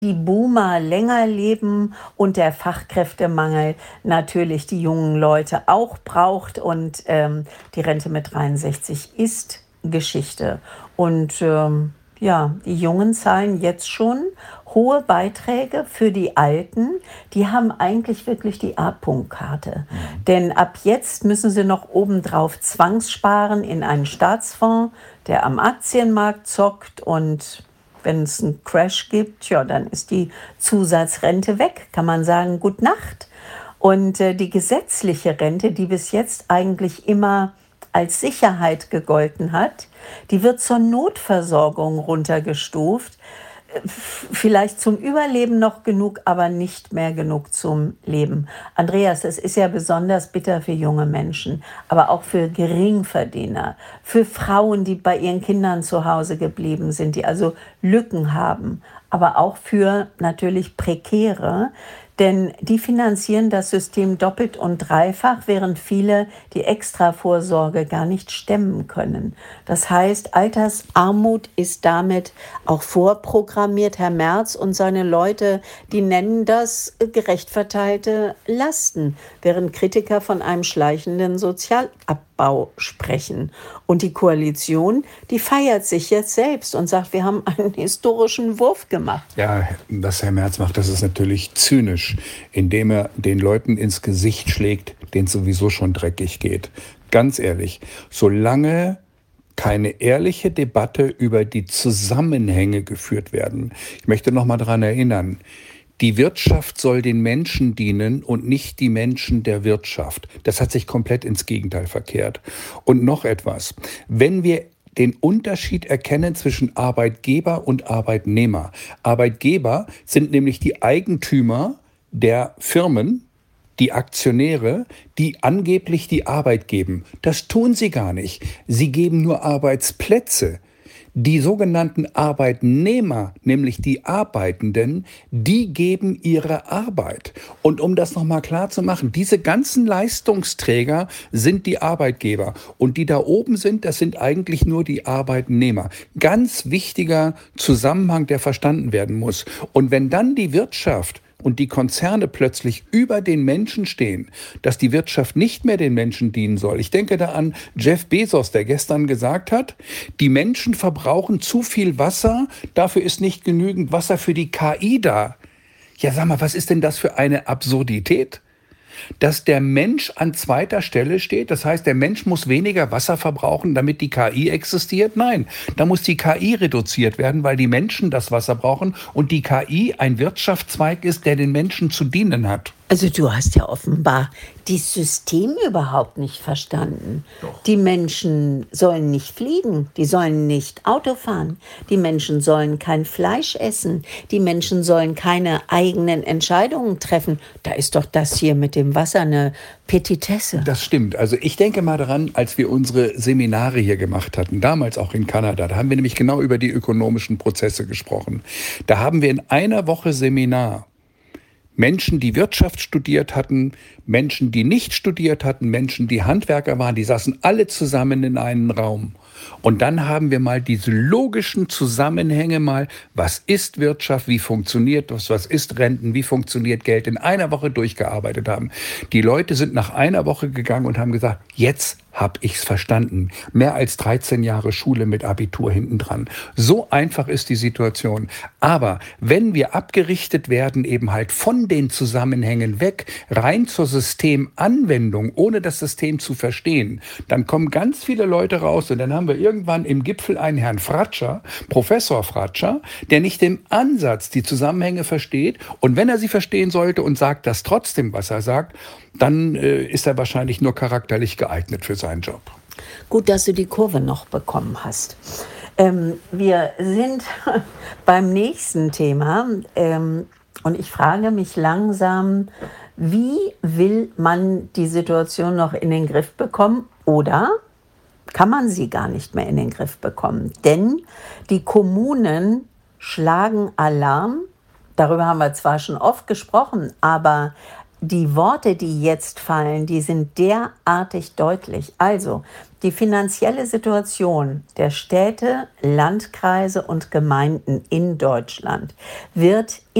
die Boomer länger leben und der Fachkräftemangel natürlich die jungen Leute auch braucht. Und die Rente mit 63 ist Geschichte. Und ja, die Jungen zahlen jetzt schon hohe Beiträge für die Alten. Die haben eigentlich wirklich die A-Punkt-Karte. Denn ab jetzt müssen sie noch obendrauf zwangssparen in einen Staatsfonds, der am Aktienmarkt zockt, und wenn es einen Crash gibt, ja, dann ist die Zusatzrente weg. Kann man sagen, Gut Nacht. Und die gesetzliche Rente, die bis jetzt eigentlich immer als Sicherheit gegolten hat, die wird zur Notversorgung runtergestuft. Vielleicht zum Überleben noch genug, aber nicht mehr genug zum Leben. Andreas, es ist ja besonders bitter für junge Menschen, aber auch für Geringverdiener, für Frauen, die bei ihren Kindern zu Hause geblieben sind, die also Lücken haben, aber auch für natürlich Prekäre, denn die finanzieren das System doppelt und dreifach, während viele die Extravorsorge gar nicht stemmen können. Das heißt, Altersarmut ist damit auch vorprogrammiert. Herr Merz und seine Leute, die nennen das gerecht verteilte Lasten, während Kritiker von einem schleichenden Sozialabbau sprechen. Und die Koalition, die feiert sich jetzt selbst und sagt, wir haben einen historischen Wurf gemacht. Ja, was Herr Merz macht, das ist natürlich zynisch, indem er den Leuten ins Gesicht schlägt, denen es sowieso schon dreckig geht. Ganz ehrlich, solange keine ehrliche Debatte über die Zusammenhänge geführt werden. Ich möchte noch mal daran erinnern, die Wirtschaft soll den Menschen dienen und nicht die Menschen der Wirtschaft. Das hat sich komplett ins Gegenteil verkehrt. Und noch etwas, wenn wir den Unterschied erkennen zwischen Arbeitgeber und Arbeitnehmer. Arbeitgeber sind nämlich die Eigentümer der Firmen, die Aktionäre, die angeblich die Arbeit geben. Das tun sie gar nicht. Sie geben nur Arbeitsplätze. Die sogenannten Arbeitnehmer, nämlich die Arbeitenden, die geben ihre Arbeit. Und um das nochmal klar zu machen, diese ganzen Leistungsträger sind die Arbeitgeber. Und die da oben sind, das sind eigentlich nur die Arbeitnehmer. Ganz wichtiger Zusammenhang, der verstanden werden muss. Und wenn dann die Wirtschaft und die Konzerne plötzlich über den Menschen stehen, dass die Wirtschaft nicht mehr den Menschen dienen soll. Ich denke da an Jeff Bezos, der gestern gesagt hat, die Menschen verbrauchen zu viel Wasser, dafür ist nicht genügend Wasser für die KI da. Ja, sag mal, was ist denn das für eine Absurdität? Dass der Mensch an zweiter Stelle steht. Das heißt, der Mensch muss weniger Wasser verbrauchen, damit die KI existiert? Nein, da muss die KI reduziert werden, weil die Menschen das Wasser brauchen und die KI ein Wirtschaftszweig ist, der den Menschen zu dienen hat. Also du hast ja offenbar das System überhaupt nicht verstanden. Doch. Die Menschen sollen nicht fliegen, die sollen nicht Auto fahren, die Menschen sollen kein Fleisch essen, die Menschen sollen keine eigenen Entscheidungen treffen. Da ist doch das hier mit dem Wasser eine Petitesse. Das stimmt. Also ich denke mal daran, als wir unsere Seminare hier gemacht hatten, damals auch in Kanada, da haben wir nämlich genau über die ökonomischen Prozesse gesprochen. Da haben wir in einer Woche Seminar Menschen, die Wirtschaft studiert hatten, Menschen, die nicht studiert hatten, Menschen, die Handwerker waren, die saßen alle zusammen in einem Raum. Und dann haben wir mal diese logischen Zusammenhänge mal, was ist Wirtschaft, wie funktioniert das, was ist Renten, wie funktioniert Geld, in einer Woche durchgearbeitet haben. Die Leute sind nach einer Woche gegangen und haben gesagt, jetzt habe ich's verstanden. Mehr als 13 Jahre Schule mit Abitur hinten dran. So einfach ist die Situation. Aber wenn wir abgerichtet werden, eben halt von den Zusammenhängen weg, rein zur Systemanwendung, ohne das System zu verstehen, dann kommen ganz viele Leute raus und dann haben wir irgendwann im Gipfel einen Herrn Fratscher, Professor Fratscher, der nicht im Ansatz die Zusammenhänge versteht. Und wenn er sie verstehen sollte und sagt das trotzdem, was er sagt, dann ist er wahrscheinlich nur charakterlich geeignet für seinen Job. Gut, dass du die Kurve noch bekommen hast. Wir sind beim nächsten Thema und ich frage mich langsam, wie will man die Situation noch in den Griff bekommen oder kann man sie gar nicht mehr in den Griff bekommen? Denn die Kommunen schlagen Alarm. Darüber haben wir zwar schon oft gesprochen, aber die Worte, die jetzt fallen, die sind derartig deutlich. Also, Die finanzielle Situation der Städte, Landkreise und Gemeinden in Deutschland wird